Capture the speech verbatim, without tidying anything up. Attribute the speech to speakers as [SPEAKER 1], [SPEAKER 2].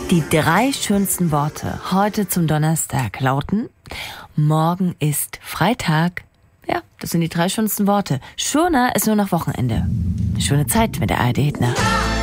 [SPEAKER 1] Die drei schönsten Worte heute zum Donnerstag lauten: Morgen ist Freitag. Ja, das sind die drei schönsten Worte. Schöner ist nur noch Wochenende. Eine schöne Zeit mit der A R D Hit Nacht.